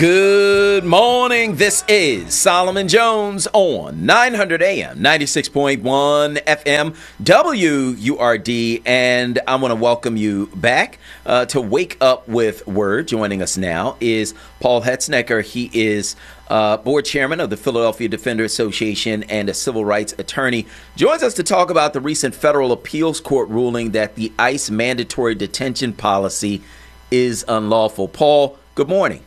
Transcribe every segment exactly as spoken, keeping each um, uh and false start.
Good morning. This is Solomon Jones on nine hundred A M, ninety-six point one F M, W U R D, and I want to welcome you back uh, to Wake Up with Word. Joining us now is Paul Hetznecker. He is uh, board chairman of the Philadelphia Defender Association and a civil rights attorney. Joins us to talk about the recent federal appeals court ruling that the ICE mandatory detention policy is unlawful. Paul, good morning.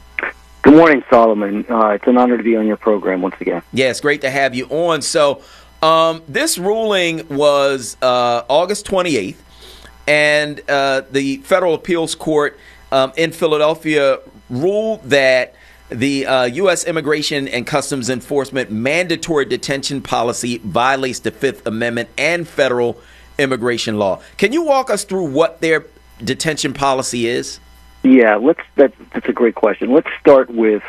Good morning, Solomon. Uh, it's an honor to be on your program once again. Yeah, it's great to have you on. So um, this ruling was uh, August twenty-eighth, and uh, the Federal Appeals Court um, in Philadelphia ruled that the uh, U S Immigration and Customs Enforcement mandatory detention policy violates the Fifth Amendment and federal immigration law. Can you walk us through what their detention policy is? Yeah, let's. That's, that's a great question. Let's start with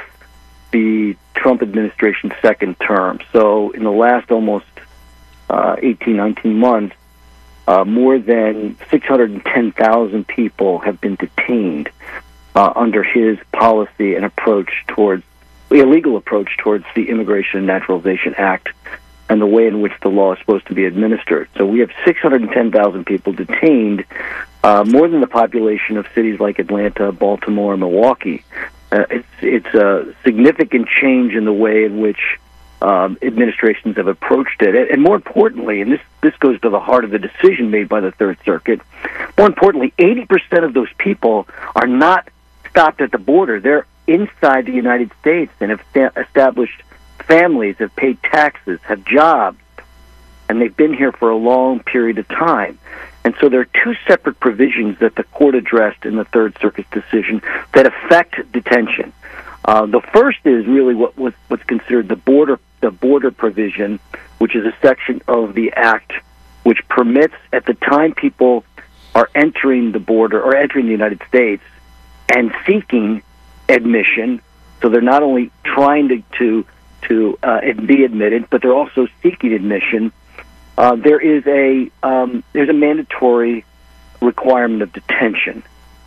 the Trump administration's second term. So in the last almost uh, eighteen, nineteen months, uh, more than six hundred ten thousand people have been detained uh, under his policy and approach towards, illegal approach towards the Immigration and Naturalization Act and the way in which the law is supposed to be administered. So we have six hundred ten thousand people detained, uh, more than the population of cities like Atlanta, Baltimore, and Milwaukee. Uh, it's it's a significant change in the way in which um, administrations have approached it. And more importantly, and this, this goes to the heart of the decision made by the Third Circuit, more importantly, eighty percent of those people are not stopped at the border. They're inside the United States and have sta- established families, have paid taxes, have jobs, and they've been here for a long period of time. And so there are two separate provisions that the court addressed in the Third Circuit's decision that affect detention. Uh, the first is really what was what's considered the border the border provision, which is a section of the Act which permits, at the time people are entering the border or entering the United States and seeking admission, so they're not only trying to to to uh, be admitted, but they're also seeking admission. Uh, there is a um, there's a mandatory requirement of detention.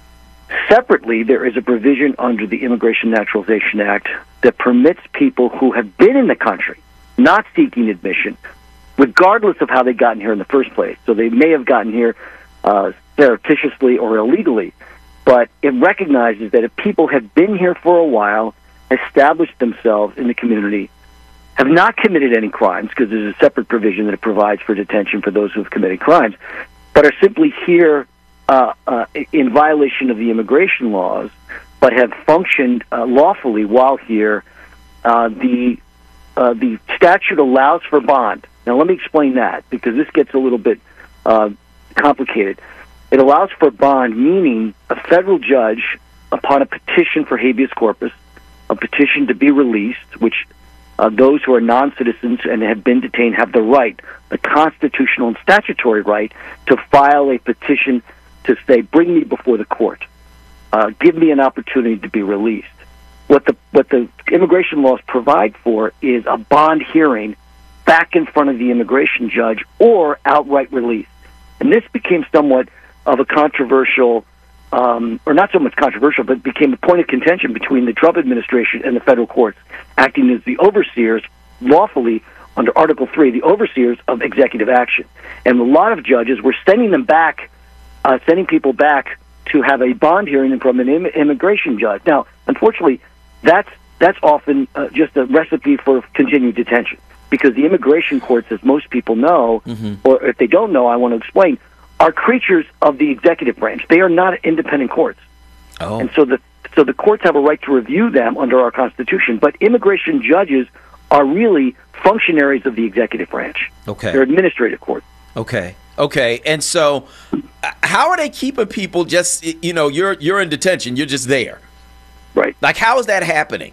Separately, there is a provision under the Immigration and Naturalization Act that permits people who have been in the country, not seeking admission, regardless of how they got in here in the first place. So they may have gotten here uh, surreptitiously or illegally, but it recognizes that if people have been here for a while, established themselves in the community, have not committed any crimes, because there's a separate provision that it provides for detention for those who have committed crimes, but are simply here uh, uh, in violation of the immigration laws, but have functioned uh, lawfully while here, uh, the uh, the statute allows for bond. Now, let me explain that, because this gets a little bit uh, complicated. It allows for bond, meaning a federal judge, upon a petition for habeas corpus, a petition to be released, which uh, those who are non-citizens and have been detained have the right, the constitutional and statutory right, to file a petition to say, bring me before the court, uh, give me an opportunity to be released. What the what the immigration laws provide for is a bond hearing back in front of the immigration judge or outright release. And this became somewhat of a controversial Um, or not so much controversial, but became a point of contention between the Trump administration and the federal courts, acting as the overseers, lawfully, under Article three, the overseers of executive action. And a lot of judges were sending them back, uh, sending people back to have a bond hearing from an im- immigration judge. Now, unfortunately, that's that's often uh, just a recipe for continued detention, because the immigration courts, as most people know, mm-hmm. or if they don't know, I want to explain, are creatures of the executive branch. They are not independent courts. Oh. And so the so the courts have a right to review them under our Constitution, but immigration judges are really functionaries of the executive branch. Okay. They're administrative courts. Okay. Okay. And so how are they keeping people just, you know, you're you're in detention, you're just there. Right. Like, how is that happening?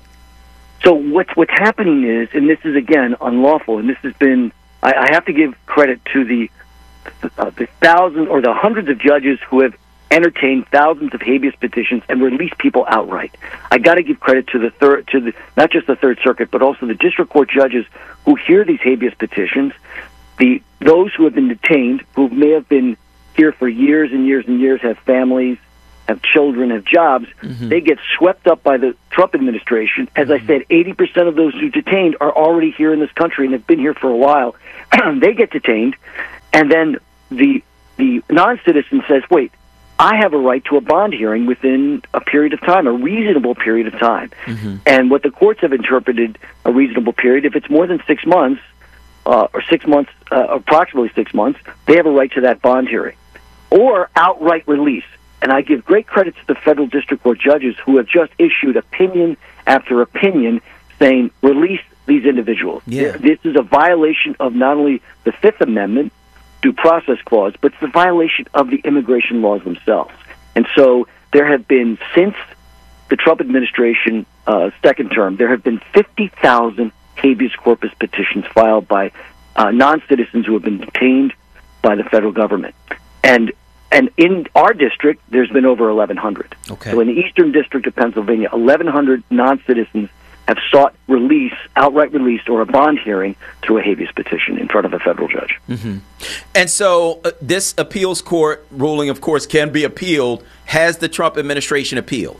So what's what's happening is, and this is again unlawful, and this has been, I, I have to give credit to the Uh, the thousands or the hundreds of judges who have entertained thousands of habeas petitions and released people outright. I got to give credit to the third, to the not just the Third Circuit, but also the district court judges who hear these habeas petitions. The those who have been detained, who may have been here for years and years and years, have families, have children, have jobs, mm-hmm. they get swept up by the Trump administration. As mm-hmm. I said, eighty percent of those who detained are already here in this country and have been here for a while. They get detained, and then the the non-citizen says, wait, I have a right to a bond hearing within a period of time, a reasonable period of time. Mm-hmm. And what the courts have interpreted a reasonable period, if it's more than six months, uh, or six months, uh, approximately six months, they have a right to that bond hearing. Or outright release. And I give great credit to the federal district court judges who have just issued opinion after opinion saying, release these individuals. Yeah. This is a violation of not only the Fifth Amendment, due process clause, but it's a violation of the immigration laws themselves. And so there have been, since the Trump administration uh, second term, there have been fifty thousand habeas corpus petitions filed by uh, non-citizens who have been detained by the federal government. And and in our district, there's been over eleven hundred. Okay. So in the Eastern District of Pennsylvania, eleven hundred non-citizens have sought release, outright release, or a bond hearing through a habeas petition in front of a federal judge. Mm-hmm. And so uh, this appeals court ruling, of course, can be appealed. Has the Trump administration appealed?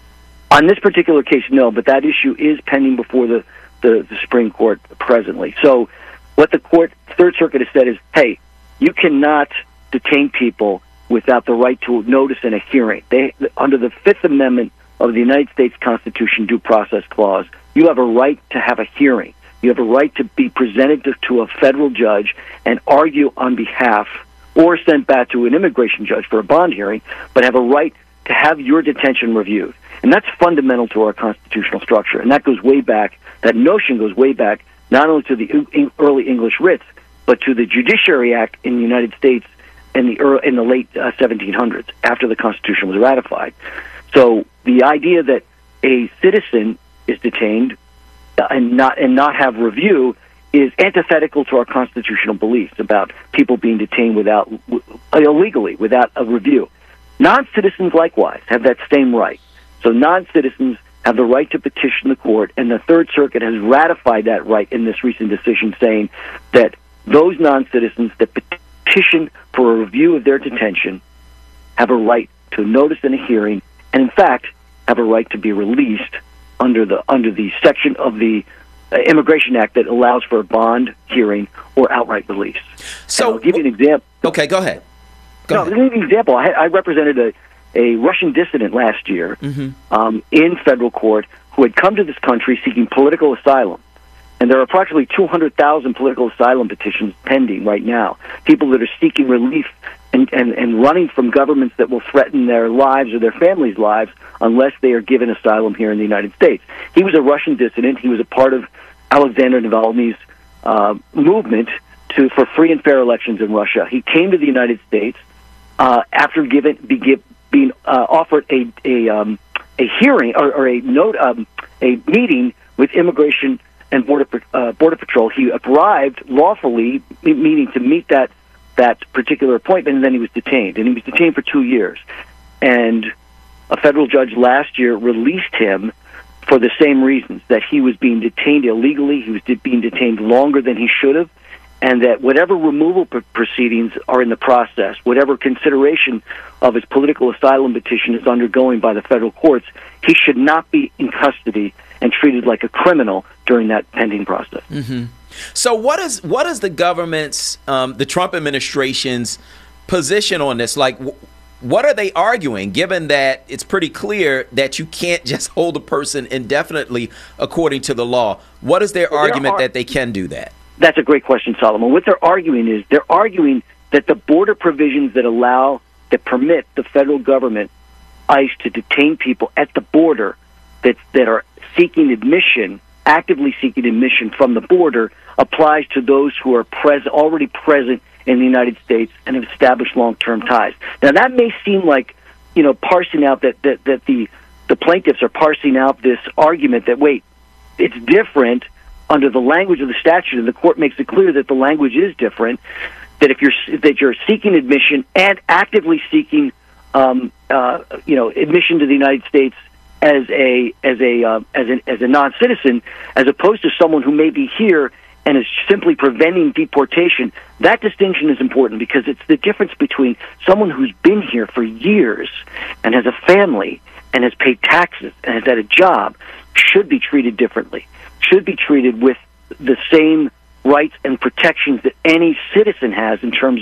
On this particular case, no, but that issue is pending before the, the, the Supreme Court presently. So what the court, Third Circuit has said is, hey, you cannot detain people without the right to notice and a hearing. They, under the Fifth Amendment of the United States Constitution due process clause, you have a right to have a hearing. You have a right to be presented to, to a federal judge and argue on behalf, or sent back to an immigration judge for a bond hearing, but have a right to have your detention reviewed. And that's fundamental to our constitutional structure. And that goes way back, that notion goes way back, not only to the early English writs, but to the Judiciary Act in the United States in the early, in the late uh, seventeen hundreds, after the Constitution was ratified. So the idea that a citizen is detained and not and not have review is antithetical to our constitutional beliefs about people being detained without illegally without a review. Non-citizens likewise have that same right. So non-citizens have the right to petition the court, and the Third Circuit has ratified that right in this recent decision, saying that those non-citizens that petition for a review of their detention have a right to notice and a hearing, and in fact have a right to be released under the under the section of the uh, Immigration Act that allows for a bond hearing or outright release. So, and I'll give you an example. Okay, go ahead. Go no, ahead. I'll give you an example. I, I represented a, a Russian dissident last year mm-hmm. um, in federal court who had come to this country seeking political asylum. And there are approximately two hundred thousand political asylum petitions pending right now. People that are seeking relief and, and, and running from governments that will threaten their lives or their families' lives unless they are given asylum here in the United States. He was a Russian dissident. He was a part of Alexander Navalny's uh, movement to for free and fair elections in Russia. He came to the United States uh, after given, be give, being uh, offered a a, um, a hearing or, or a note um, a meeting with immigration and border uh, border patrol. He arrived lawfully, meaning to meet that that particular appointment, and then he was detained. And he was detained for two years. And a federal judge last year released him for the same reasons, that he was being detained illegally, he was de- being detained longer than he should have, and that whatever removal pr- proceedings are in the process, whatever consideration of his political asylum petition is undergoing by the federal courts, he should not be in custody and treated like a criminal during that pending process. Mm-hmm. So what is what is the government's, um, the Trump administration's position on this? Like, w- what are they arguing, given that it's pretty clear that you can't just hold a person indefinitely according to the law? What is their well, argument are- that they can do that? That's a great question, Solomon. What they're arguing is they're arguing that the border provisions that allow, that permit the federal government, ICE, to detain people at the border that that are seeking admission, actively seeking admission from the border, applies to those who are pres- already present in the United States and have established long-term ties. Now, that may seem like, you know, parsing out that, that, that the, the plaintiffs are parsing out this argument that, wait, it's different under the language of the statute, and the court makes it clear that the language is different, that if you're that you're seeking admission and actively seeking, um, uh, you know, admission to the United States as a as a uh, as a as a non-citizen, as opposed to someone who may be here and is simply preventing deportation, that distinction is important because it's the difference between someone who's been here for years and has a family and has paid taxes and has had a job should be treated differently, should be treated with the same rights and protections that any citizen has in terms